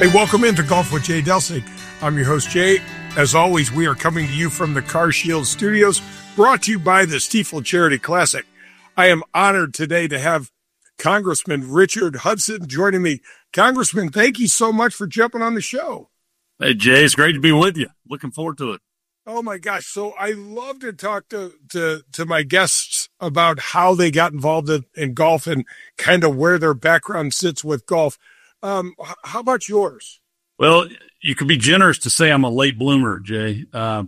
Hey, welcome into Golf with Jay Delsing. I'm your host, Jay. As always, we are coming to you from the Car Shield Studios, brought to you by the Stiefel Charity Classic. I am honored today to have Congressman Richard Hudson joining me. Congressman, thank you so much for jumping on the show. Hey, Jay, it's great to be with you. Looking forward to it. Oh, my gosh. So I love to talk to my guests about how they got involved in golf and kind of where their background sits with golf. How about yours? Well, you could be generous to say I'm a late bloomer, Jay. I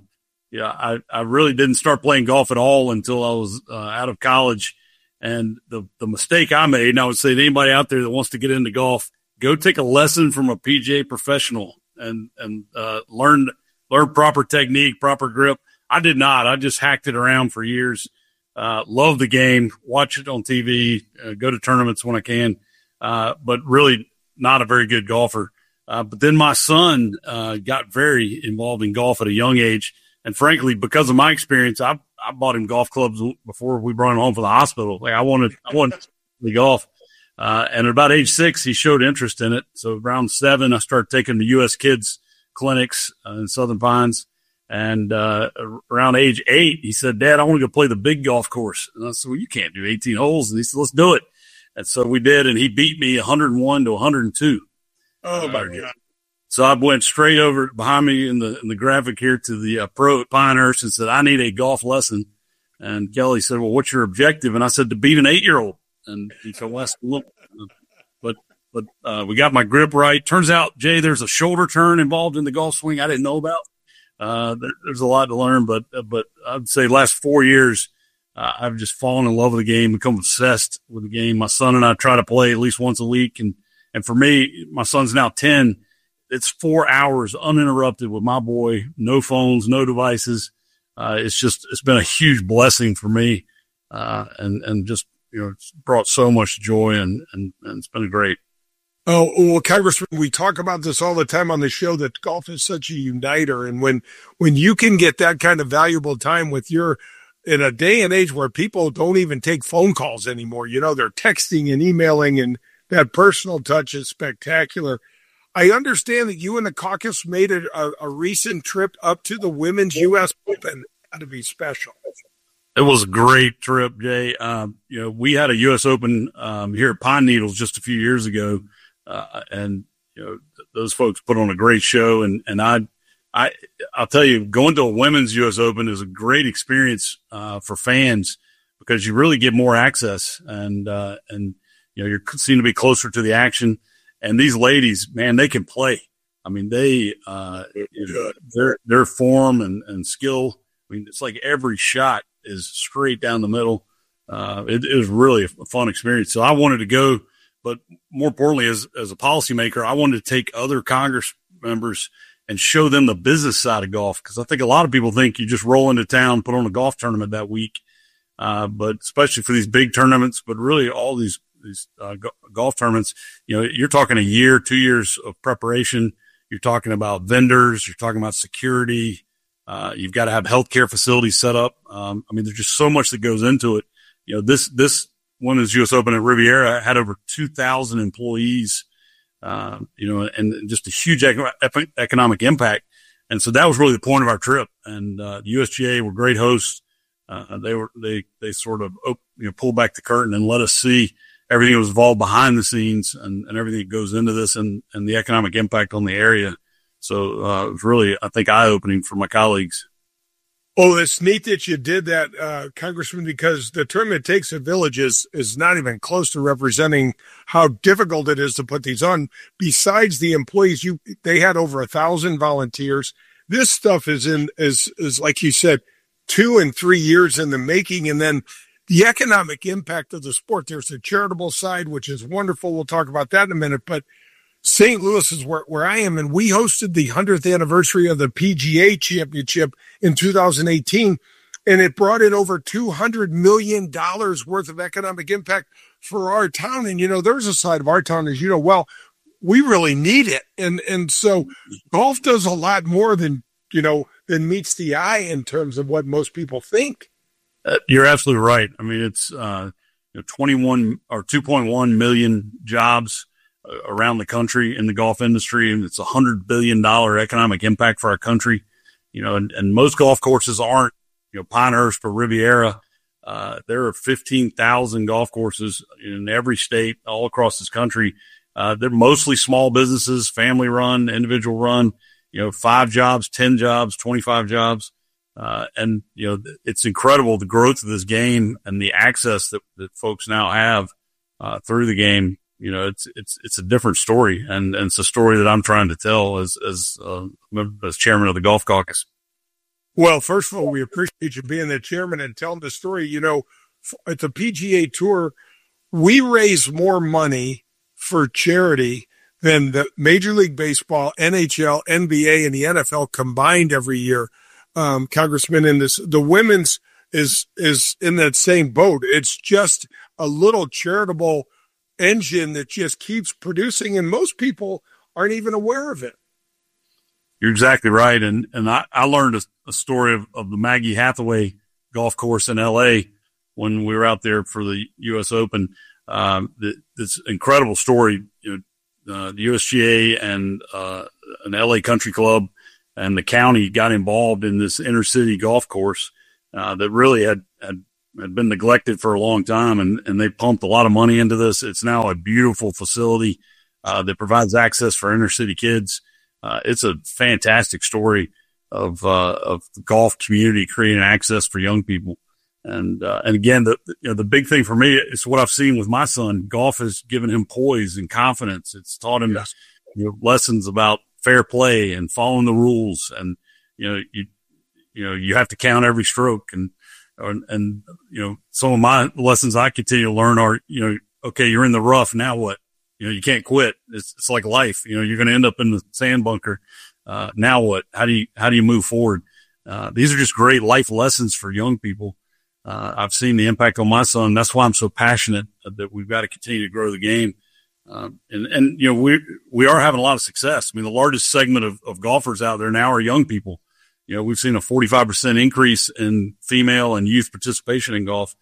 really didn't start playing golf at all until I was out of college. And the mistake I made, and I would say to anybody out there that wants to get into golf, go take a lesson from a PGA professional and learn proper technique, proper grip. I did not. I just hacked it around for years. Love the game, watch it on TV, go to tournaments when I can, but really not a very good golfer. But then my son got very involved in golf at a young age. And frankly, because of my experience, I bought him golf clubs before we brought him home from the hospital. Like I wanted the golf. And at about age 6, he showed interest in it. So around 7, I started taking him to U.S. Kids clinics in Southern Pines. And around age 8, he said, "Dad, I want to go play the big golf course." And I said, "Well, you can't do 18 holes." And he said, "Let's do it." And so we did, and he beat me 101 to 102. Oh, my God. So I went straight over behind me in the graphic here to the pro at Pinehurst and said, "I need a golf lesson." And Kelly said, "Well, what's your objective?" And I said, "To beat an 8-year-old." And he said, "Well, that's a little, but we got my grip right." Turns out, Jay, there's a shoulder turn involved in the golf swing I didn't know about. There's a lot to learn, but I'd say last 4 years, I've just fallen in love with the game, become obsessed with the game. My son and I try to play at least once a week. And for me, my son's now 10. It's 4 hours uninterrupted with my boy, no phones, no devices. It's been a huge blessing for me. And just, it's brought so much joy and it's been great. Oh, well, Congressman, we talk about this all the time on the show that golf is such a uniter. And when you can get that kind of valuable time with in a day and age where people don't even take phone calls anymore, they're texting and emailing, and that personal touch is spectacular. I understand that you and the caucus made a recent trip up to the Women's U.S. Open. Got to be special. It was a great trip, Jay. We had a U.S. Open here at Pine Needles just a few years ago, and those folks put on a great show. And I'll tell you, going to a Women's U.S. Open is a great experience for fans because you really get more access, and you seem to be closer to the action. And these ladies, man, they can play. I mean, their form and skill. I mean, it's like every shot is straight down the middle. It was really a fun experience. So I wanted to go, but more importantly, as a policymaker, I wanted to take other Congress members and show them the business side of golf. Cause I think a lot of people think you just roll into town, put on a golf tournament that week. But especially for these big tournaments, but really all these golf tournaments, you're talking a year, 2 years of preparation. You're talking about vendors. You're talking about security. You've got to have healthcare facilities set up. There's just so much that goes into it. This Women's U.S. Open at Riviera had over 2,000 employees, and just a huge economic impact. And so that was really the point of our trip. And the USGA were great hosts. They sort of pulled back the curtain and let us see everything that was involved behind the scenes and everything that goes into this and the economic impact on the area. So it was really, I think, eye-opening for my colleagues. Oh, it's neat that you did that, Congressman, because the Tournament Takes a Village is not even close to representing how difficult it is to put these on. Besides the employees, they had over 1,000 volunteers. This stuff is like you said, 2 and 3 years in the making, and then the economic impact of the sport. There's a charitable side, which is wonderful. We'll talk about that in a minute, but St. Louis is where I am, and we hosted the 100th anniversary of the PGA Championship in 2018, and it brought in over $200 million worth of economic impact for our town. And, there's a side of our town, as well, we really need it. And so golf does a lot more than than meets the eye in terms of what most people think. You're absolutely right. I mean, it's 21 or 2.1 million jobs around the country in the golf industry. And it's $100 billion economic impact for our country, and most golf courses aren't, Pinehurst or Riviera. There are 15,000 golf courses in every state all across this country. They're mostly small businesses, family run, individual run, 5 jobs, 10 jobs, 25 jobs. And it's incredible the growth of this game and the access that folks now have, through the game. It's a different story, and it's a story that I'm trying to tell as chairman of the Golf Caucus. Well, first of all, we appreciate you being the chairman and telling the story. At the PGA Tour, we raise more money for charity than the Major League Baseball, NHL, NBA, and the NFL combined every year. Congressman, the women's is in that same boat. It's just a little charitable engine that just keeps producing, and most people aren't even aware of it. You're exactly right. And I learned a story of the Maggie Hathaway golf course in LA when we were out there for the US Open. This incredible story, the USGA and, an LA country club and the county got involved in this inner city golf course, that really had been neglected for a long time. And they pumped a lot of money into this. It's now a beautiful facility, that provides access for inner city kids. It's a fantastic story of the golf community creating access for young people. And again, the big thing for me is what I've seen with my son. Golf has given him poise and confidence. It's taught him, Yes. Lessons about fair play and following the rules. And, you have to count every stroke. And some of my lessons I continue to learn are, okay, you're in the rough. Now what? You can't quit. It's like life. You're going to end up in the sand bunker. Now what? How do you move forward? These are just great life lessons for young people. I've seen the impact on my son. That's why I'm so passionate that we've got to continue to grow the game. We are having a lot of success. I mean, the largest segment of golfers out there now are young people. We've seen a 45% increase in female and youth participation in golf.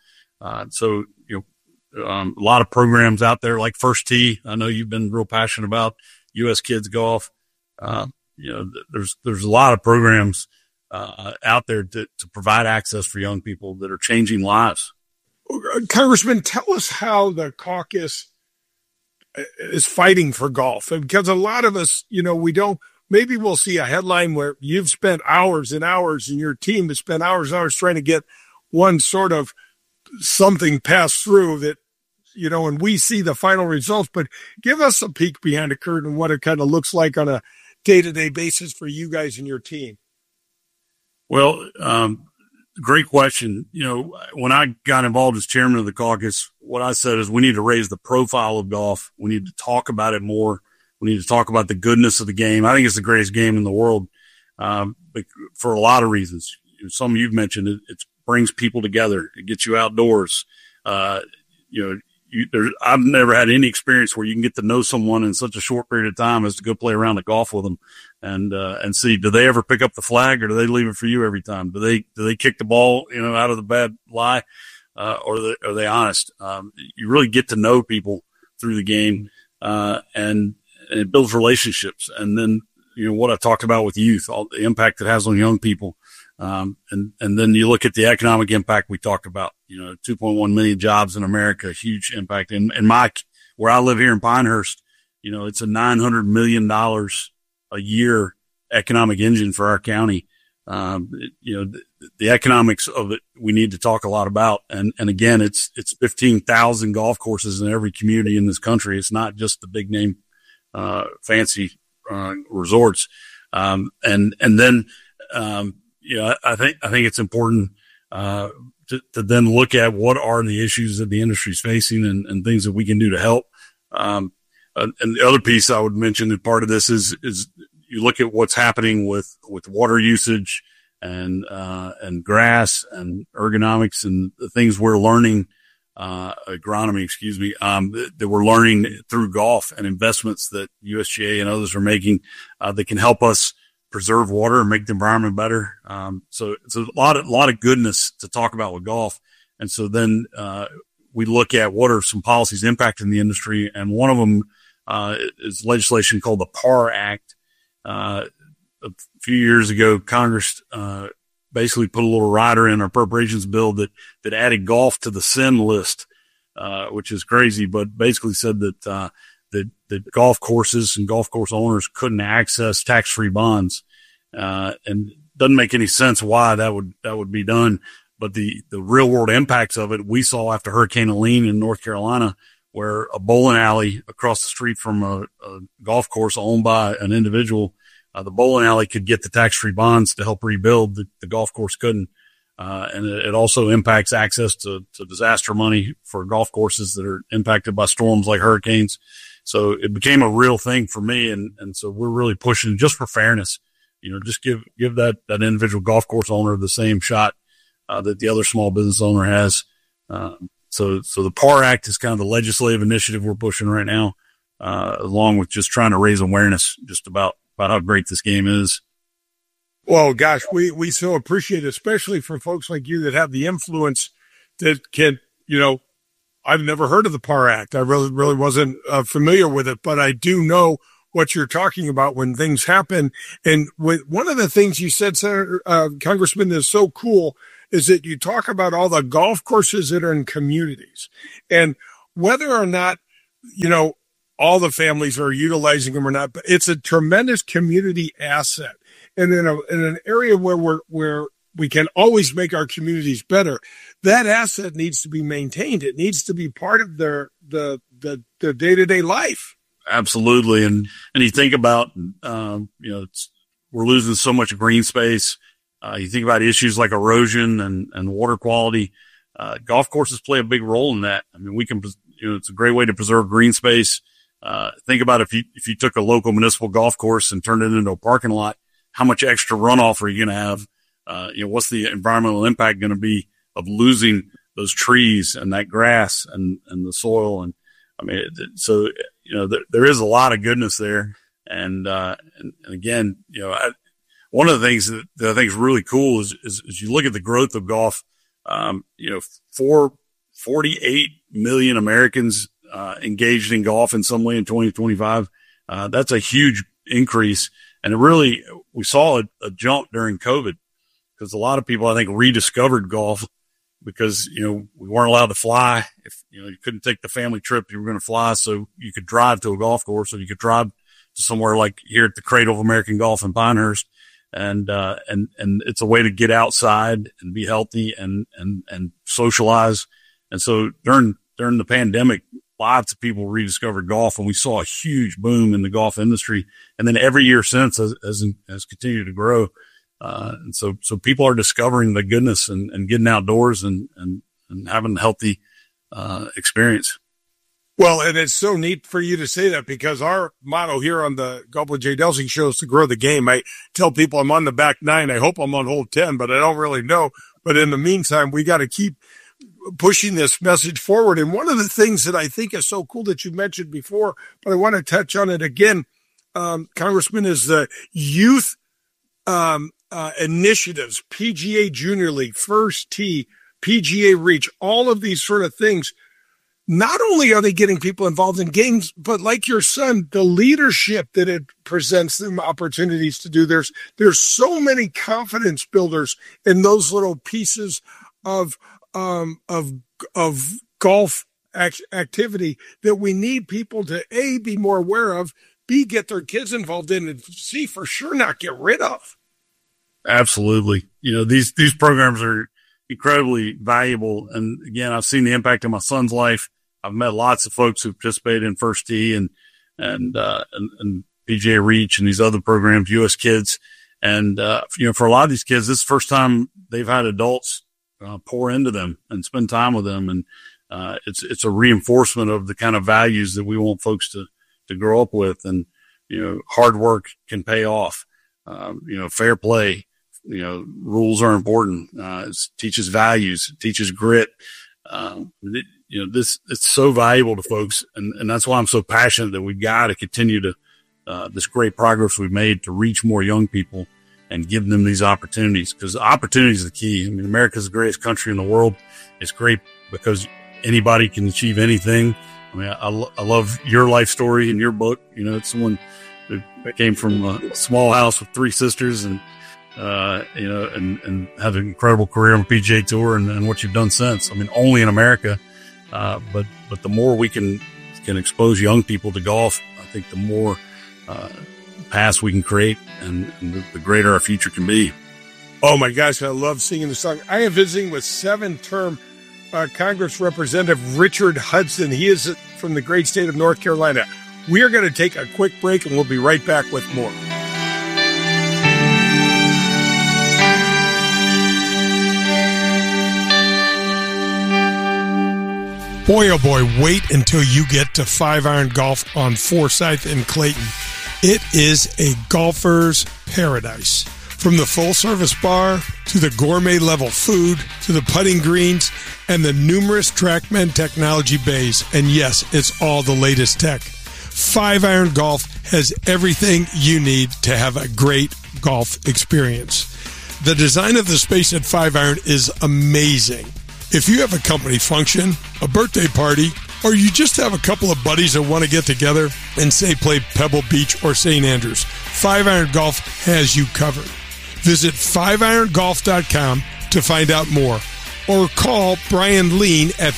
A lot of programs out there like First Tee. I know you've been real passionate about U.S. Kids Golf. There's a lot of programs out there to provide access for young people that are changing lives. Congressman, tell us how the caucus is fighting for golf. Because a lot of us, maybe we'll see a headline where you've spent hours and hours and your team has spent hours and hours trying to get one sort of something passed through that, and we see the final results, but give us a peek behind the curtain what it kind of looks like on a day-to-day basis for you guys and your team. Well, great question. When I got involved as chairman of the caucus, what I said is we need to raise the profile of golf. We need to talk about it more. We need to talk about the goodness of the game. I think it's the greatest game in the world, but for a lot of reasons. Some you've mentioned, it brings people together. It gets you outdoors. I've never had any experience where you can get to know someone in such a short period of time as to go play around the golf with them and see, do they ever pick up the flag or do they leave it for you every time? Do they kick the ball, out of the bad lie, or are they honest? You really get to know people through the game, and it builds relationships. And then, what I talked about with youth, all the impact it has on young people. And then you look at the economic impact we talked about, 2.1 million jobs in America, huge impact. And where I live here in Pinehurst, it's a $900 million a year economic engine for our county. The economics of it, we need to talk a lot about. And again, it's 15,000 golf courses in every community in this country. It's not just the big name, fancy, resorts. I think it's important, to then look at what are the issues that the industry is facing and things that we can do to help. And the other piece I would mention that part of this is you look at what's happening with water usage and grass and ergonomics and the things we're learning, agronomy, that we're learning through golf and investments that USGA and others are making, that can help us preserve water and make the environment better. So it's a lot of goodness to talk about with golf. And so then, we look at what are some policies impacting the industry. And one of them is legislation called the PAR Act. A few years ago, Congress, basically put a little rider in our appropriations bill that added golf to the sin list, which is crazy, but basically said that golf courses and golf course owners couldn't access tax-free bonds. And doesn't make any sense why that would be done. But the real world impacts of it, we saw after Hurricane Helene in North Carolina, where a bowling alley across the street from a golf course owned by an individual, the bowling alley could get the tax-free bonds to help rebuild. The golf course couldn't. And it also impacts access to disaster money for golf courses that are impacted by storms like hurricanes. So it became a real thing for me. And so we're really pushing just for fairness, just give that individual golf course owner the same shot, that the other small business owner has. So the PAR Act is kind of the legislative initiative we're pushing right now, along with just trying to raise awareness just about how great this game is. Well, gosh, we so appreciate it, especially for folks like you that have the influence that can, I've never heard of the PAR Act. I really wasn't familiar with it, but I do know what you're talking about when things happen. And one of the things you said, Senator, Congressman, is so cool is that you talk about all the golf courses that are in communities and whether or not, all the families are utilizing them or not, but it's a tremendous community asset. And in an area where we can always make our communities better, that asset needs to be maintained. It needs to be part of their day-to-day life. Absolutely. And you think about, we're losing so much green space. You think about issues like erosion and water quality. Golf courses play a big role in that. I mean, we can, it's a great way to preserve green space. Think about if you took a local municipal golf course and turned it into a parking lot, how much extra runoff are you going to have? What's the environmental impact going to be of losing those trees and that grass and the soil? And I mean, so, there is a lot of goodness there. And again, one of the things that I think is really cool is you look at the growth of golf, 48 million Americans, engaged in golf in some way in 2025. That's a huge increase. And we saw a jump during COVID because a lot of people, I think, rediscovered golf because, we weren't allowed to fly. If, you couldn't take the family trip, you were going to fly. So you could drive to a golf course or you could drive to somewhere like here at the Cradle of American Golf in Pinehurst. And it's a way to get outside and be healthy and socialize. And so during the pandemic, lots of people rediscovered golf and we saw a huge boom in the golf industry. And then every year since has continued to grow. And so people are discovering the goodness and getting outdoors and having a healthy, experience. Well, and it's so neat for you to say that because our motto here on the Golf with Jay Delsing show is to grow the game. I tell people I'm on the back nine. I hope I'm on hole 10, but I don't really know. But in the meantime, we got to keep pushing this message forward. And one of the things that I think is so cool that you mentioned before, but I want to touch on it again, Congressman, is the youth initiatives, PGA Junior League, First Tee, PGA Reach, all of these sort of things. Not only are they getting people involved in games, but like your son, the leadership that it presents them opportunities to do. There's so many confidence builders in those little pieces of golf activity that we need people to A, be more aware of, B, get their kids involved in, and C, for sure not get rid of. Absolutely. These programs are incredibly valuable. And again, I've seen the impact of my son's life. I've met lots of folks who participated in First Tee and PGA Reach and these other programs, US Kids. And, for a lot of these kids, this is the first time they've had adults pour into them and spend time with them. And, it's a reinforcement of the kind of values that we want folks to grow up with. And, hard work can pay off. Fair play, rules are important. It teaches values, it teaches grit. It's so valuable to folks. And that's why I'm so passionate that we've got to continue to, this great progress we've made to reach more young people and give them these opportunities, because opportunity is the key. I mean, America's the greatest country in the world. It's great because anybody can achieve anything. I mean, I love your life story in your book. You know, it's someone who came from a small house with 3 sisters and, you know, and had an incredible career on the PGA Tour and what you've done since. I mean, only in America. But the more we can expose young people to golf, I think the more paths we can create and the greater our future can be. Oh my gosh, I love singing the song. I am visiting with 7-term Congress Representative Richard Hudson. He is from the great state of North Carolina. We are going to take a quick break and we'll be right back with more. Boy, oh boy, wait until you get to 5 Iron Golf on Forsyth and Clayton. It is a golfer's paradise. From the full-service bar to the gourmet-level food to the putting greens and the numerous TrackMan technology bays. And yes, it's all the latest tech. 5 Iron Golf has everything you need to have a great golf experience. The design of the space at 5 Iron is amazing. If you have a company function, a birthday party, or you just have a couple of buddies that want to get together and say play Pebble Beach or St. Andrews, 5 Iron Golf has you covered. Visit 5irongolf.com to find out more or call Brian Lean at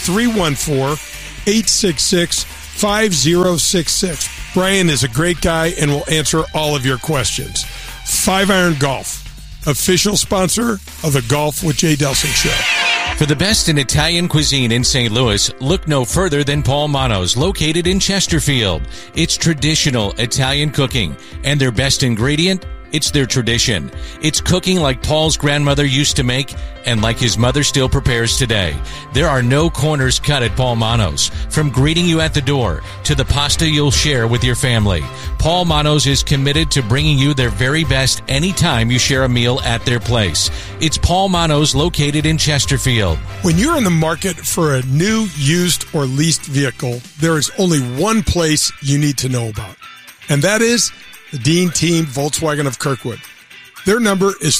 314-866-5066. Brian is a great guy and will answer all of your questions. 5 Iron Golf, official sponsor of the Golf with Jay Delsing Show. For the best in Italian cuisine in St. Louis, look no further than Paul Manno's, located in Chesterfield. It's traditional Italian cooking, and their best ingredient, it's their tradition. It's cooking like Paul's grandmother used to make and like his mother still prepares today. There are no corners cut at Paul Manno's. From greeting you at the door to the pasta you'll share with your family, Paul Manno's is committed to bringing you their very best anytime you share a meal at their place. It's Paul Manno's, located in Chesterfield. When you're in the market for a new, used, or leased vehicle, there is only one place you need to know about, and that is the Dean Team Volkswagen of Kirkwood. Their number is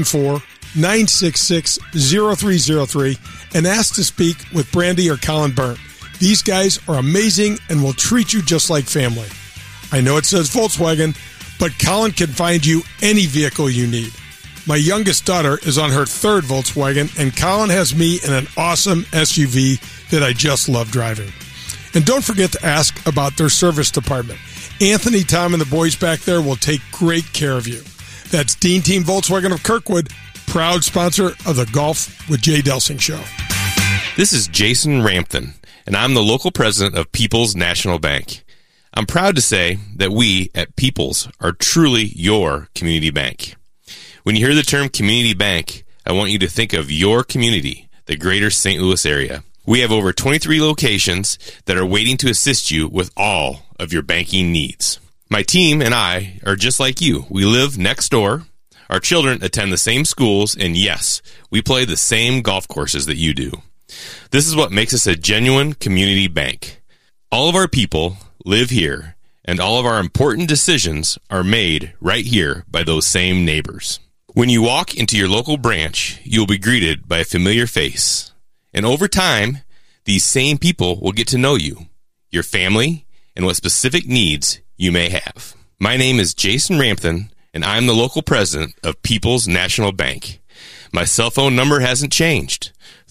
314-966-0303 and ask to speak with Brandy or Colin Byrne. These guys are amazing and will treat you just like family. I know it says Volkswagen, but Colin can find you any vehicle you need. My youngest daughter is on her 3rd Volkswagen, and Colin has me in an awesome SUV that I just love driving. And don't forget to ask about their service department. Anthony, Tom, and the boys back there will take great care of you. That's Dean Team Volkswagen of Kirkwood, proud sponsor of the Golf with Jay Delsing Show. This is Jason Rampton, and I'm the local president of People's National Bank. I'm proud to say that we at People's are truly your community bank. When you hear the term community bank, I want you to think of your community, the greater St. Louis area. We have over 23 locations that are waiting to assist you with all of your banking needs. My team and I are just like you. We live next door. Our children attend the same schools, and yes, we play the same golf courses that you do. This is what makes us a genuine community bank. All of our people live here, and all of our important decisions are made right here by those same neighbors. When you walk into your local branch, you'll be greeted by a familiar face. And over time, these same people will get to know you, your family, and what specific needs you may have. My name is Jason Rampton, and I'm the local president of People's National Bank. My cell phone number hasn't changed,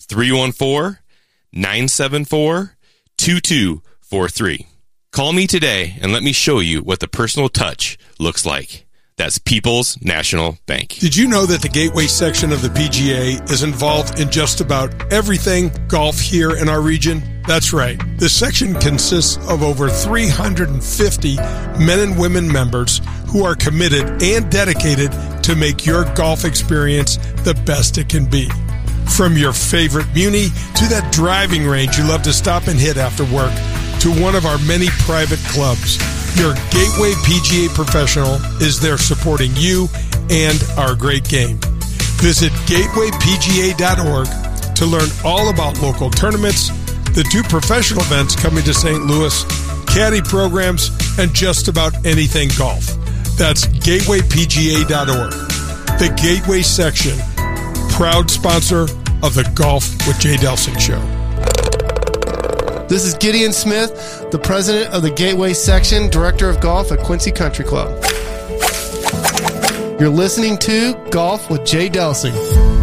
314-974-2243. Call me today and let me show you what the personal touch looks like. That's People's National Bank. Did you know that the Gateway section of the PGA is involved in just about everything golf here in our region? That's right. This section consists of over 350 men and women members who are committed and dedicated to make your golf experience the best it can be. From your favorite muni to that driving range you love to stop and hit after work, to one of our many private clubs, your Gateway PGA professional is there supporting you and our great game. Visit gatewaypga.org to learn all about local tournaments, the 2 professional events coming to St. Louis, caddy programs, and just about anything golf. That's gatewaypga.org. The Gateway section, proud sponsor of the Golf with Jay Delsing Show. This is Gideon Smith, the president of the Gateway Section, director of golf at Quincy Country Club. You're listening to Golf with Jay Delsing.